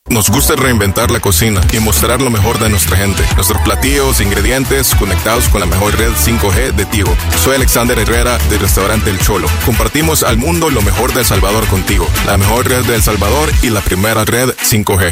Nos gusta reinventar la cocina y mostrar lo mejor de nuestra gente. Nuestros platillos, ingredientes, conectados con la mejor red 5G de Tigo. Soy Alexander Herrera del restaurante El Cholo. Compartimos al mundo lo mejor de El Salvador contigo. La mejor red de El Salvador y la primera red 5G.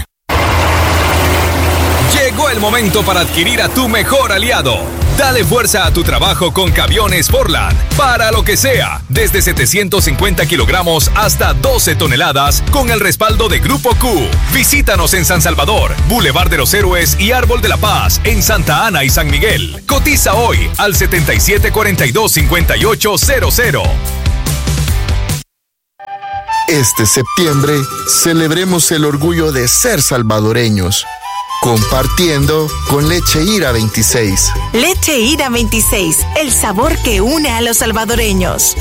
Llegó el momento para adquirir a tu mejor aliado. Dale fuerza a tu trabajo con Camiones Forland. Para lo que sea, desde 750 kilogramos hasta 12 toneladas con el respaldo de Grupo Q. Visítanos en San Salvador, Boulevard de los Héroes y Árbol de la Paz, en Santa Ana y San Miguel. Cotiza hoy al 7742-5800. Este septiembre, celebremos el orgullo de ser salvadoreños. Compartiendo con Leche Ira 26. Leche Ira 26, el sabor que une a los salvadoreños.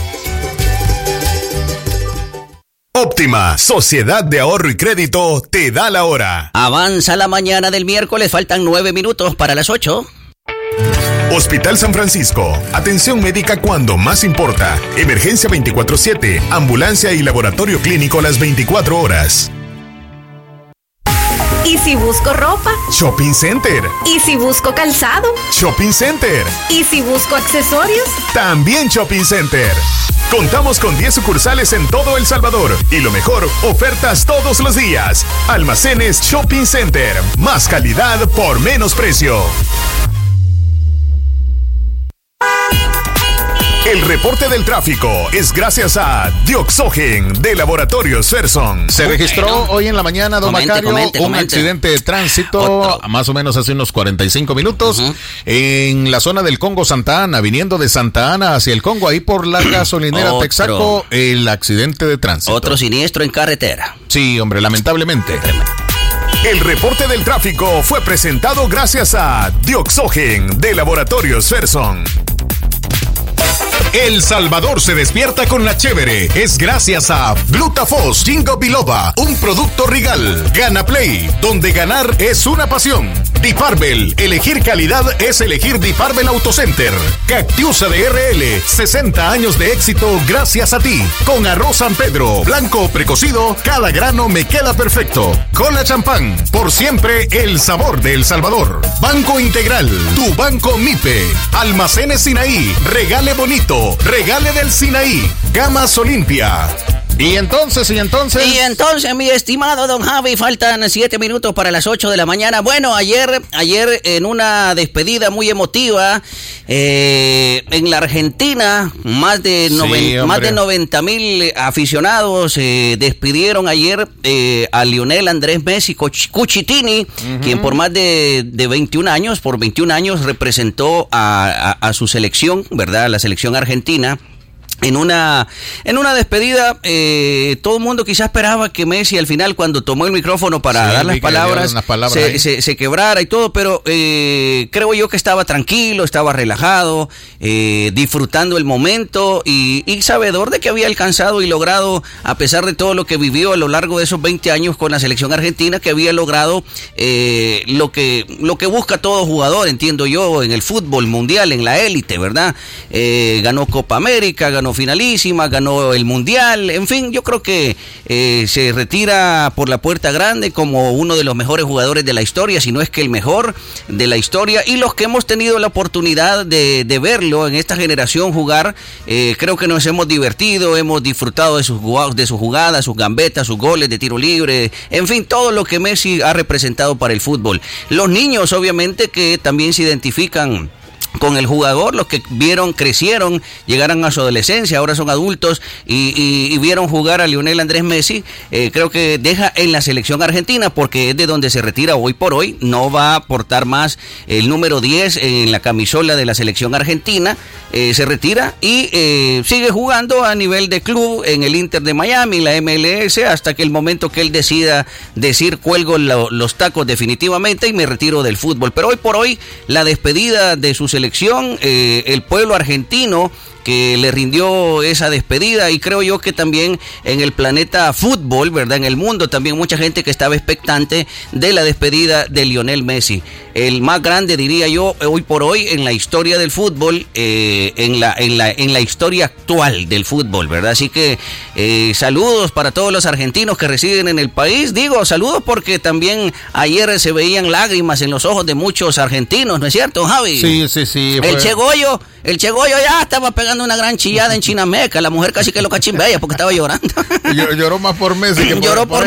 Óptima, Sociedad de Ahorro y Crédito, te da la hora. Avanza la mañana del miércoles, faltan 9 minutos para las 8. Hospital San Francisco, atención médica cuando más importa. Emergencia 24/7, ambulancia y laboratorio clínico las 24 horas. ¿Y si busco ropa? Shopping Center. ¿Y si busco calzado? Shopping Center. ¿Y si busco accesorios? También Shopping Center. Contamos con 10 sucursales en todo El Salvador. Y lo mejor, ofertas todos los días. Almacenes Shopping Center. Más calidad por menos precio. El reporte del tráfico es gracias a Dioxogen de Laboratorios Ferson. Se registró hoy en la mañana, don Macario, un accidente de tránsito, más o menos hace unos 45 minutos, en la zona del Congo Santa Ana, viniendo de Santa Ana hacia el Congo, ahí por la gasolinera Texaco, el accidente de tránsito. Otro siniestro en carretera. Sí, hombre, lamentablemente. El reporte del tráfico fue presentado gracias a Dioxogen de Laboratorios Ferson. El Salvador se despierta con la chévere. Es gracias a Glutafos Ginkgo Biloba, un producto Rigal. Gana Play, donde ganar es una pasión. Diparbel, elegir calidad es elegir Diparbel Autocenter. Cactiusa de RL, 60 años de éxito gracias a ti. Con arroz San Pedro, blanco o precocido, cada grano me queda perfecto. Cola Champán, por siempre el sabor de El Salvador. Banco Integral, tu banco MIPE. Almacenes Sinaí, regale bonito, regale del Sinaí. Gamas Olimpia. Y entonces, mi estimado don Javi, faltan 7 minutos para las 8 de la mañana. Bueno, ayer en una despedida muy emotiva, en la Argentina, más de 90,000 aficionados despidieron ayer a Lionel Andrés Messi Cucitini, quien por más de 21 años, representó a su selección, ¿verdad? La selección argentina. En una despedida, todo el mundo quizás esperaba que Messi al final, cuando tomó el micrófono para dar las palabras, se quebrara y todo, pero creo yo que estaba tranquilo, estaba relajado, disfrutando el momento y sabedor de que había alcanzado y logrado, a pesar de todo lo que vivió a lo largo de esos 20 años con la selección argentina, que había logrado lo que busca todo jugador, entiendo yo, en el fútbol mundial, en la élite, ¿verdad? Ganó Copa América, ganó finalísima, ganó el mundial, en fin, yo creo que se retira por la puerta grande como uno de los mejores jugadores de la historia, si no es que el mejor de la historia, y los que hemos tenido la oportunidad de verlo en esta generación jugar, creo que nos hemos divertido, hemos disfrutado de sus jugadas, sus gambetas, sus goles de tiro libre, en fin, todo lo que Messi ha representado para el fútbol. Los niños, obviamente, que también se identifican con el jugador, los que vieron, crecieron, llegaron a su adolescencia, ahora son adultos y vieron jugar a Lionel Andrés Messi, creo que deja en la selección argentina, porque es de donde se retira hoy por hoy, no va a portar más el número 10 en la camisola de la selección argentina, se retira y sigue jugando a nivel de club en el Inter de Miami, la MLS, hasta que el momento que él decida decir cuelgo los tacos definitivamente y me retiro del fútbol. Pero hoy por hoy la despedida de su selección, el pueblo argentino que le rindió esa despedida, y creo yo que también en el planeta fútbol, ¿verdad? En el mundo también mucha gente que estaba expectante de la despedida de Lionel Messi, el más grande, diría yo, hoy por hoy en la historia del fútbol, en la historia actual del fútbol, ¿verdad? Así que saludos para todos los argentinos que residen en el país. Digo saludos porque también ayer se veían lágrimas en los ojos de muchos argentinos, ¿no es cierto, Javi? Sí. El Che Goyo ya estaba pegando una gran chillada en Chinameca, la mujer casi que lo cachimbella porque estaba llorando. Lloró más por Messi que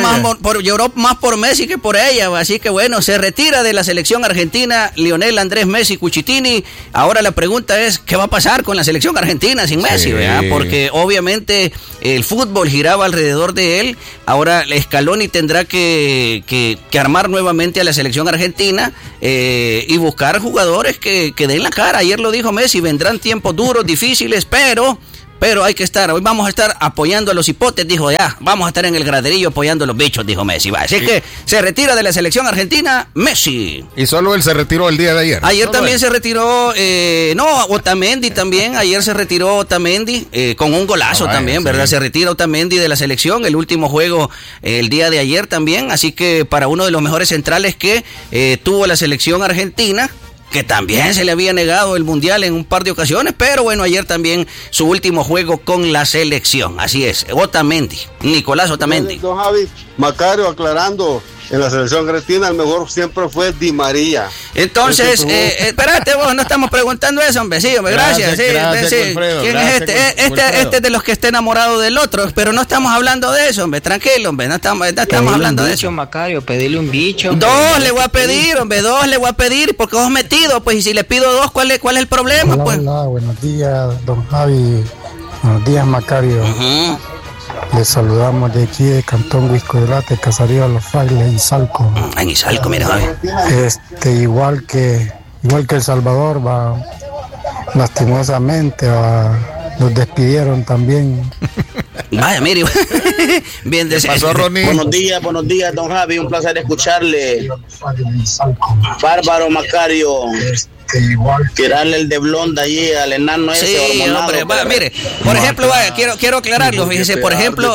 lloró más por Messi que por ella, así que bueno, se retira de la selección argentina Lionel Andrés Messi Cucitini. Ahora la pregunta es, ¿qué va a pasar con la selección argentina sin Messi? ¿Verdad? Porque obviamente el fútbol giraba alrededor de él. Ahora Scaloni tendrá que armar nuevamente a la selección argentina y buscar jugadores que den la cara. Ayer lo dijo Messi, vendrán tiempos duros, difíciles, pero hay que estar, hoy vamos a estar apoyando a los hipotes, dijo, ya, vamos a estar en el graderillo apoyando a los bichos, dijo Messi. Así que se retira de la selección argentina Messi. Y solo él se retiró el día de ayer. Ayer también se retiró, Otamendi también, ayer se retiró Otamendi con un golazo también, ¿verdad? Se retira Otamendi de la selección, el último juego el día de ayer también, así que para uno de los mejores centrales que tuvo la selección argentina, que también se le había negado el mundial en un par de ocasiones, pero bueno, ayer también su último juego con la selección. Así es, Otamendi, Nicolás Otamendi. Don Javi, Macario aclarando, en la selección argentina el mejor siempre fue Di María. Entonces, espérate vos, no estamos preguntando eso, hombre, sí, hombre, gracias. Alfredo, ¿Quién es este? Este es de los que está enamorado del otro, pero no estamos hablando de eso, hombre, tranquilo, hombre, no estamos hablando de eso. Macario, pedirle un bicho. Dos le voy a pedir, hombre, porque vos metido, pues, y si le pido dos, ¿cuál es el problema? Hola, pues? Hola, buenos días, don Javi, buenos días, Macario. Les saludamos de aquí de Cantón Huiscodelate, Caserío Los Frailes, Izalco. En Izalco, mira, Javi. Igual que El Salvador, lastimosamente, nos despidieron también. Vaya, mire, bien de pasó, Ronnie. Buenos días, don Javi, un placer escucharle. Bárbaro Macario. Tirarle el de blonda allí al enano ese. Sí, hombre, mire, por ejemplo, quiero aclararlo, fíjese, por ejemplo,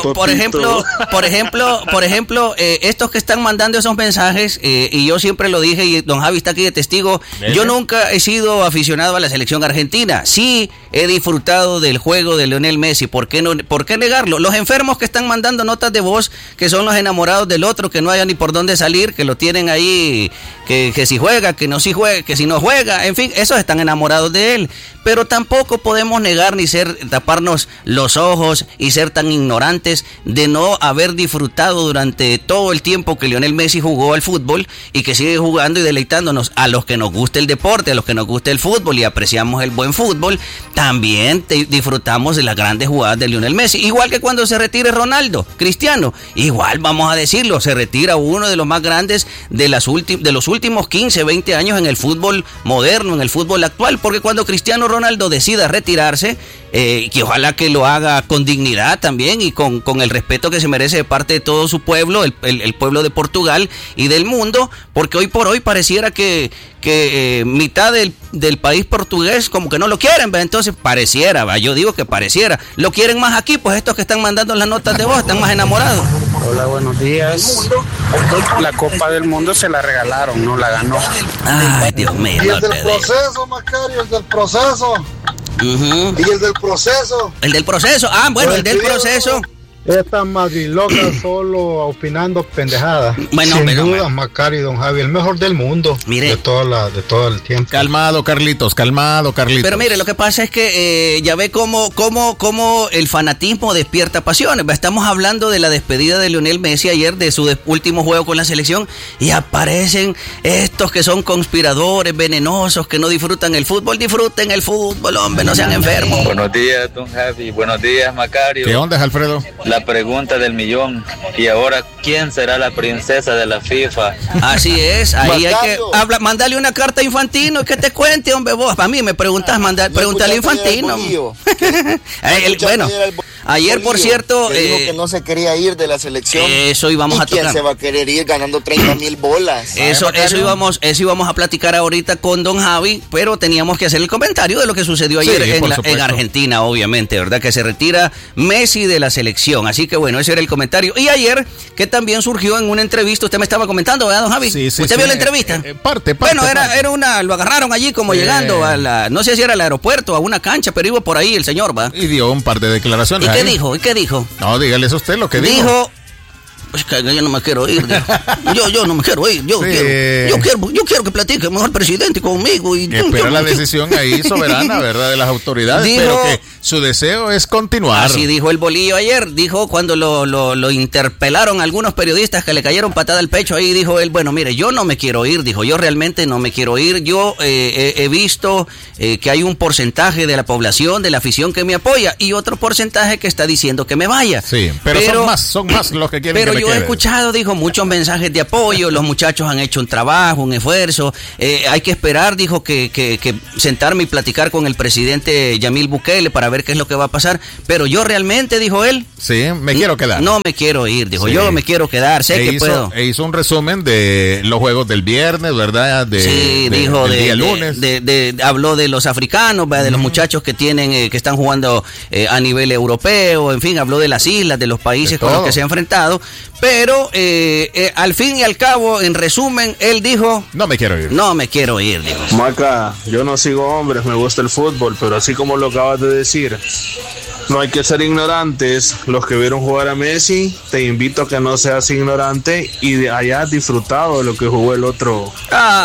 estos que están mandando esos mensajes, y yo siempre lo dije, y don Javi está aquí de testigo, yo nunca he sido aficionado a la selección argentina, sí he disfrutado del juego de Lionel Messi, ¿por qué negarlo? Los enfermos que están mandando notas de voz, que son los enamorados del otro, que no haya ni por dónde salir, que lo tienen ahí, que si juega, que si no juega, en fin, esos están enamorados de él, pero tampoco podemos negar ni taparnos los ojos y ser tan ignorantes de no haber disfrutado durante todo el tiempo que Lionel Messi jugó al fútbol y que sigue jugando y deleitándonos. A los que nos gusta el deporte, a los que nos gusta el fútbol y apreciamos el buen fútbol, también disfrutamos de las grandes jugadas de Lionel Messi, igual que cuando se retire Ronaldo, Cristiano, igual vamos a decirlo, se retira uno de los más grandes de los últimos 15, 20 años en el fútbol moderno, en el fútbol actual, porque cuando Cristiano Ronaldo decida retirarse, que ojalá que lo haga con dignidad también y con el respeto que se merece de parte de todo su pueblo, el pueblo de Portugal y del mundo, porque hoy por hoy pareciera que mitad del país portugués como que no lo quieren, ¿verdad? Entonces pareciera, yo digo que pareciera, lo quieren más aquí, pues estos que están mandando las notas de voz están más enamorados. Hola, buenos días. La Copa del Mundo se la regalaron, no la ganó. Ay, Dios mío. Y el del proceso, Macario, el del proceso. Uh-huh. Y el del proceso. El del proceso, bueno, el del proceso. Esta madriloca solo opinando pendejadas. Bueno, sin duda, Macario y don Javi, el mejor del mundo. Mire. De todo el tiempo. Calmado, Carlitos. Pero mire, lo que pasa es que ya ve cómo el fanatismo despierta pasiones. Estamos hablando de la despedida de Lionel Messi ayer, de su último juego con la selección, y aparecen estos que son conspiradores, venenosos, que no disfrutan el fútbol. Disfruten el fútbol, hombre, no sean enfermos. Buenos días, don Javi. Buenos días, Macario. ¿Qué onda, Alfredo? La pregunta del millón. Y ahora, ¿quién será la princesa de la FIFA? Así es, ahí hay que mandarle una carta a Infantino y que te cuente, hombre, vos. A mí me preguntas, pregúntale a Infantino. Bueno, Ayer, por cierto... dijo que no se quería ir de la selección. Eso íbamos a tocar. ¿Quién se va a querer ir ganando 30,000 bolas? Eso íbamos a platicar ahorita con don Javi, pero teníamos que hacer el comentario de lo que sucedió ayer en Argentina, obviamente, ¿verdad? Que se retira Messi de la selección. Así que bueno, ese era el comentario. Y ayer, que también surgió en una entrevista, usted me estaba comentando, ¿verdad, don Javi? Sí, ¿Usted vio la entrevista? Bueno, lo agarraron allí como llegando a no sé si era al aeropuerto, a una cancha, pero iba por ahí el señor, ¿va? Y dio un par de declaraciones. ¿Y qué dijo? No, dígale a usted lo que dijo. Dijo, pues que yo no me quiero ir. Yo no me quiero ir. Yo quiero que platique mejor el presidente conmigo. Espera la decisión ahí soberana, ¿verdad? De las autoridades, pero que su deseo es continuar. Así dijo el Bolillo ayer. Dijo cuando lo interpelaron algunos periodistas que le cayeron patada al pecho. Ahí dijo él, bueno, mire, yo no me quiero ir. Dijo, yo realmente no me quiero ir. Yo he visto que hay un porcentaje de la población, de la afición que me apoya y otro porcentaje que está diciendo que me vaya. Sí, pero son más los que quieren que me quede. Yo he escuchado, dijo, muchos mensajes de apoyo, los muchachos han hecho un trabajo, un esfuerzo, hay que esperar, dijo, que sentarme y platicar con el presidente Yamil Bukele para ver qué es lo que va a pasar, pero yo realmente, dijo él, sí, me quiero quedar. No me quiero ir, dijo, yo me quiero quedar, sé que puedo. Hizo un resumen de los juegos del viernes, ¿verdad? Dijo del día lunes. Habló de los africanos, ¿verdad? De los muchachos que tienen, que están jugando a nivel europeo, en fin, habló de las islas, de los países con los que se ha enfrentado. Pero al fin y al cabo, en resumen, él dijo... No me quiero ir, dijo. Maca, yo no sigo hombres, me gusta el fútbol, pero así como lo acabas de decir, no hay que ser ignorantes. Los que vieron jugar a Messi, te invito a que no seas ignorante y hayas disfrutado de lo que jugó el otro.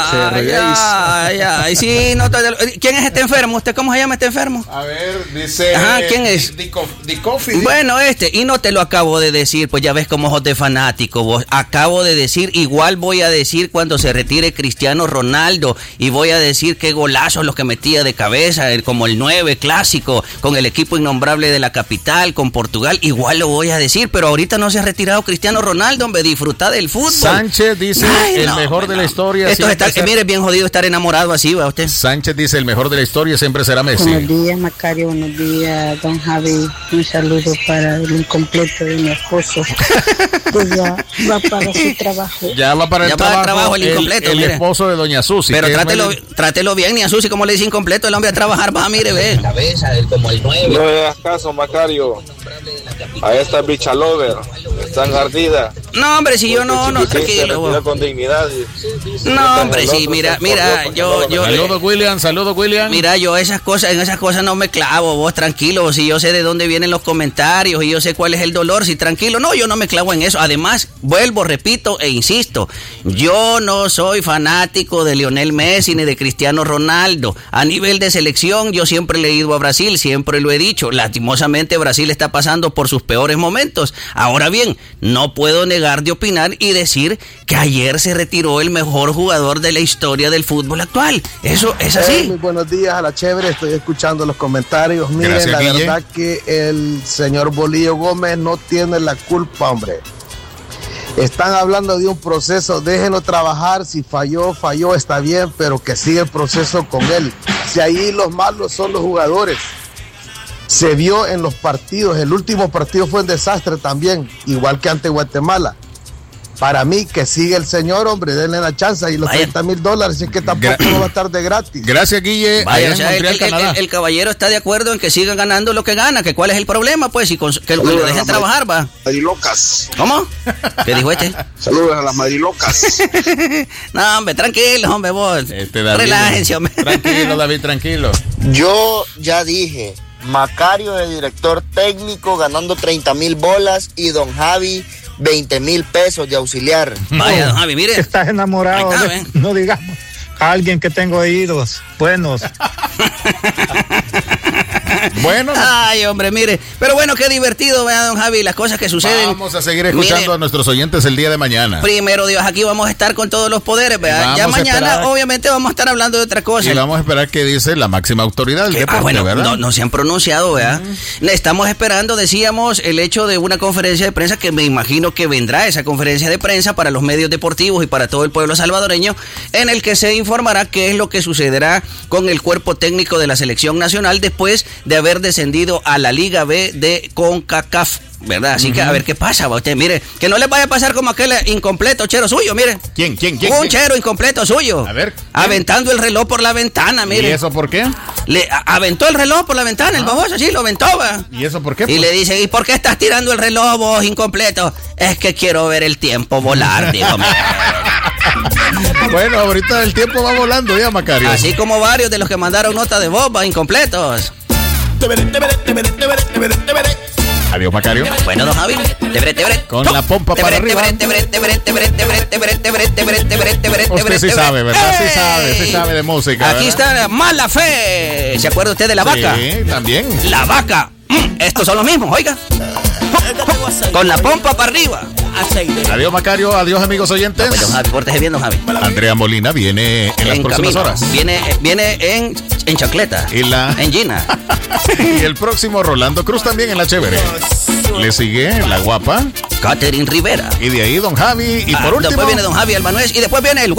Sí, ¿quién es este enfermo? ¿Usted cómo se llama este enfermo? A ver, dice... ¿quién es? Dicofi. Bueno, y no te lo acabo de decir, pues ya ves cómo sos de fanático vos. Acabo de decir, igual voy a decir cuando se retire Cristiano Ronaldo y voy a decir qué golazos los que metía de cabeza, como el 9 clásico, con el equipo innombrable de la capital, con Portugal, igual lo voy a decir, pero ahorita no se ha retirado Cristiano Ronaldo, hombre, disfruta del fútbol. Sánchez dice mejor de la historia. Mire, es bien jodido estar enamorado así, ¿va usted? Sánchez dice el mejor de la historia siempre será Messi. Buenos días, Macario, buenos días, don Javi, un saludo para el incompleto de mi esposo, que ya va para su trabajo. Ya va para el trabajo el incompleto, el esposo de doña Susi. Pero trátelo bien, ni a Susi, como le dice incompleto, el hombre a trabajar, va, mire, ve. No le das caso, Macario, a esta bicha lover, está enardida. No, hombre, si yo no, tranquilo. Con dignidad. No, hombre, sí, mira, yo... Saludos, William. Mira, yo en esas cosas no me clavo, vos tranquilo, si yo sé de dónde vienen los comentarios y yo sé cuál es el dolor, si tranquilo, no, yo no me clavo en eso. Además, vuelvo, repito e insisto, yo no soy fanático de Lionel Messi ni de Cristiano Ronaldo. A nivel de selección, yo siempre le he ido a Brasil, siempre lo he dicho. Lastimosamente, Brasil está pasando por sus peores momentos. Ahora bien, no puedo negar de opinar y decir que ayer se retiró el mejor jugador de la historia del fútbol actual. Eso es así. Muy buenos días a la chévere, estoy escuchando los comentarios. Miren, gracias, la Guille. Verdad que el señor Bolillo Gómez no tiene la culpa, hombre. Están hablando de un proceso, déjenlo trabajar, si falló, está bien, pero que siga el proceso con él. Si ahí los malos son los jugadores. Se vio en los partidos, el último partido fue un desastre también, igual que ante Guatemala. Para mí, que sigue el señor, hombre, denle la chance y los $30,000, así que tampoco no va a estar de gratis. Gracias, Guille. Vaya, o sea, el caballero está de acuerdo en que siga ganando lo que gana, que cuál es el problema, pues, y que lo dejen trabajar, va. Madrilocas. ¿Cómo? ¿Qué dijo este? Saludos a las madrilocas. No, hombre, tranquilo, hombre, vos. Relájense, hombre. Tranquilo, David, tranquilo. Yo ya dije, Macario de director técnico ganando 30,000 bolas y don Javi 20,000 pesos de auxiliar. Vaya, don Javi, mire. Estás enamorado, no digamos, a alguien que tengo oídos buenos. Bueno. Ay, hombre, mire. Pero bueno, qué divertido, vea, don Javi, las cosas que suceden. Vamos a seguir escuchando a nuestros oyentes el día de mañana. Primero Dios, aquí vamos a estar con todos los poderes, vea. Ya mañana, obviamente, vamos a estar hablando de otra cosa. Y vamos a esperar qué dice la máxima autoridad del deporte, ¿verdad? No se han pronunciado, vea. Estamos esperando, decíamos, el hecho de una conferencia de prensa, que me imagino que vendrá esa conferencia de prensa para los medios deportivos y para todo el pueblo salvadoreño, en el que se informará qué es lo que sucederá con el cuerpo técnico de la selección nacional después de haber descendido a la Liga B de CONCACAF, ¿verdad? Así que a ver qué pasa, usted, mire, que no le vaya a pasar como aquel incompleto chero suyo, mire. ¿Quién? Un chero incompleto suyo. A ver. Aventando el reloj por la ventana, mire. ¿Y eso por qué? Le aventó el reloj por la ventana, el baboso, sí, lo aventó, va. ¿Y eso por qué? Y le dice, ¿y por qué estás tirando el reloj vos, incompleto? Es que quiero ver el tiempo volar, dijo. Bueno, ahorita el tiempo va volando ya, Macario. Así como varios de los que mandaron nota de voz, incompletos. Adiós, Macario. Bueno, don Javi. Con la pompa para arriba. Usted sí sabe, ¿verdad? Sí sabe de música. Aquí está Mala Fe. ¿Se acuerda usted de la vaca? Sí, también. La vaca. Estos son los mismos, oiga. Con la pompa para arriba. Adiós, Macario. Adiós, amigos oyentes. No, pues, don Javi, pórtese bien, don Javi. Andrea Molina viene en las próximas horas. Viene en chancleta. En Gina. Y el próximo Rolando Cruz también en la chévere. Le sigue la guapa Catherine Rivera. Y de ahí don Javi. Y por último después viene don Javi Almanuez. Y después viene el